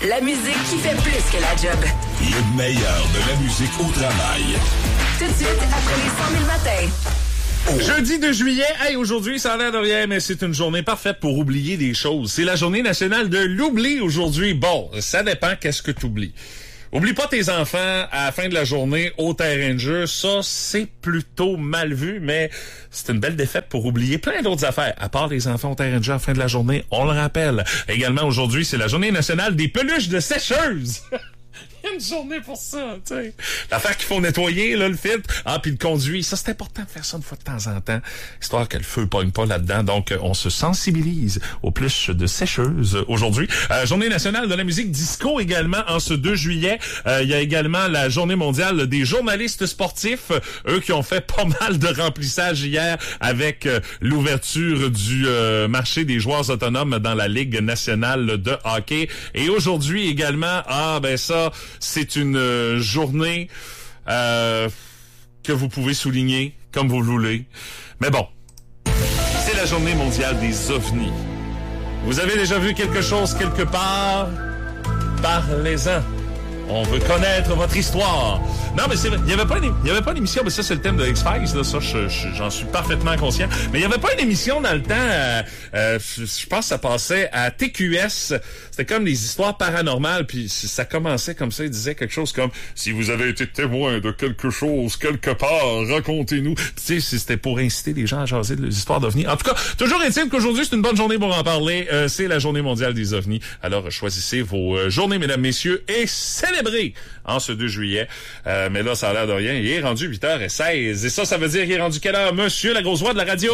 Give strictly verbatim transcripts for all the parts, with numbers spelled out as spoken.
La musique qui fait plus que la job. Le meilleur de la musique au travail. Tout de suite, après les cent mille matins. Oh. Jeudi deux juillet, hey, aujourd'hui, ça a l'air de rien, mais c'est une journée parfaite pour oublier des choses. C'est la journée nationale de l'oubli aujourd'hui. Bon, ça dépend qu'est-ce que tu oublies. Oublie pas tes enfants à la fin de la journée au terrain de jeu. Ça, c'est plutôt mal vu, mais c'est une belle défaite pour oublier plein d'autres affaires. À part les enfants au terrain de jeu à la fin de la journée, on le rappelle. Également, aujourd'hui, c'est la journée nationale des peluches de sécheuse. Il y a une journée pour ça, tu sais. L'affaire qu'il faut nettoyer, là, le filtre. Ah, puis le conduit. Ça, c'est important de faire ça une fois de temps en temps, histoire que le feu pogne pas là-dedans. Donc, on se sensibilise aux peluches de sécheuse aujourd'hui. Euh, journée nationale de la musique disco également en ce deux juillet. Euh, il y a également la journée mondiale des journalistes sportifs. Eux qui ont fait pas mal de remplissage hier avec euh, l'ouverture du euh, marché des joueurs autonomes dans la Ligue nationale de hockey. Et aujourd'hui également, ah, ben ça... c'est une euh, journée euh, que vous pouvez souligner comme vous le voulez. Mais bon, c'est la journée mondiale des ovnis. Vous avez déjà vu quelque chose quelque part? Parlez-en. On veut connaître votre histoire. Non, mais c'est vrai, il y avait pas une, il y avait pas une émission, mais ça, c'est le thème de X-Files, là, ça, je, je, j'en suis parfaitement conscient. Mais il y avait pas une émission dans le temps, euh, euh, je, je pense que ça passait à T Q S. C'était comme des histoires paranormales, puis ça commençait comme ça, il disait quelque chose comme « Si vous avez été témoin de quelque chose, quelque part, racontez-nous. » Tu sais, c'était pour inciter les gens à jaser des histoires d'ovnis. En tout cas, toujours est-il qu'aujourd'hui, c'est une bonne journée pour en parler. Euh, c'est la journée mondiale des ovnis. Alors, choisissez vos euh, journées, mesdames, messieurs, et célébrez en ce deux juillet. Euh, mais là, ça a l'air de rien. Il est rendu huit heures seize. Et ça, ça veut dire qu'il est rendu quelle heure, monsieur, la grosse voix de la radio?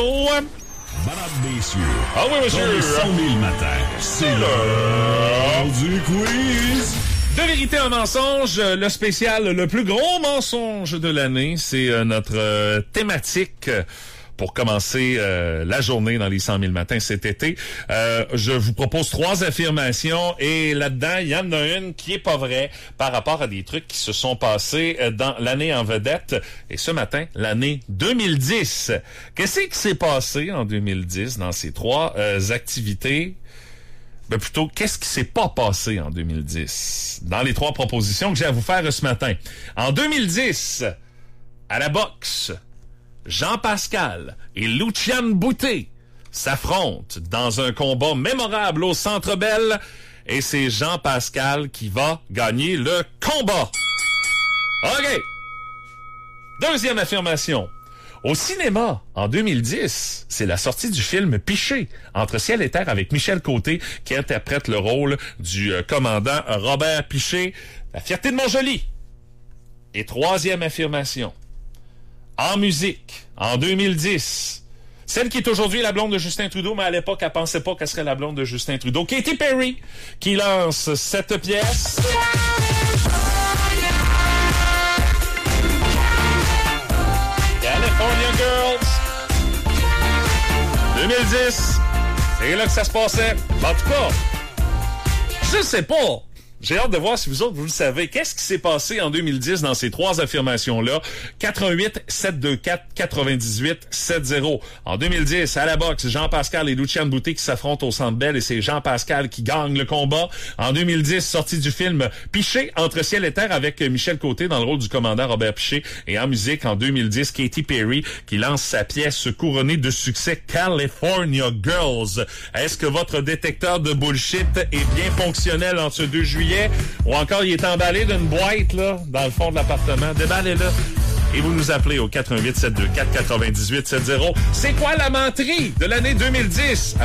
Madame, messieurs. Ah oui, monsieur. Dans les cent mille matins, c'est l'heure du quiz. De vérité en mensonge, le spécial, le plus gros mensonge de l'année, c'est euh, notre euh, thématique pour commencer euh, la journée dans les cent mille matins cet été. Euh, je vous propose trois affirmations et là-dedans, il y en a une qui est pas vraie par rapport à des trucs qui se sont passés dans l'année en vedette. Et ce matin, l'année deux mille dix. Qu'est-ce qui s'est passé en deux mille dix dans ces trois euh, activités? Ben plutôt, qu'est-ce qui s'est pas passé en deux mille dix? Dans les trois propositions que j'ai à vous faire ce matin. En deux mille dix, à la boxe, Jean Pascal et Lucian Boutet s'affrontent dans un combat mémorable au Centre Bell et c'est Jean Pascal qui va gagner le combat. OK. Deuxième affirmation. Au cinéma, en deux mille dix, c'est la sortie du film Piché, Entre ciel et terre avec Michel Côté qui interprète le rôle du euh, commandant Robert Piché, La fierté de Montjoly. Et troisième affirmation. En musique, en deux mille dix, celle qui est aujourd'hui la blonde de Justin Trudeau, mais à l'époque, elle pensait pas qu'elle serait la blonde de Justin Trudeau. Katy Perry, qui lance cette pièce. California Girls. deux mille dix, c'est là que ça se passait. En tout cas, je sais pas. J'ai hâte de voir si vous autres, vous le savez. Qu'est-ce qui s'est passé en deux mille dix dans ces trois affirmations-là? quatre un huit, sept deux quatre, neuf huit sept zéro. En deux mille dix, à la boxe, Jean Pascal et Lucian Boutet qui s'affrontent au Centre Bell et c'est Jean Pascal qui gagne le combat. En deux mille dix, sortie du film Piché, Entre ciel et terre avec Michel Côté dans le rôle du commandant Robert Piché. Et en musique, en deux mille dix, Katy Perry qui lance sa pièce couronnée de succès California Girls. Est-ce que votre détecteur de bullshit est bien fonctionnel en ce deux juillet? Ou encore, il est emballé d'une boîte, là, dans le fond de l'appartement. Déballez-le. Et vous nous appelez au quatre un huit, sept deux quatre, neuf huit sept zéro. C'est quoi la menterie de l'année deux mille dix?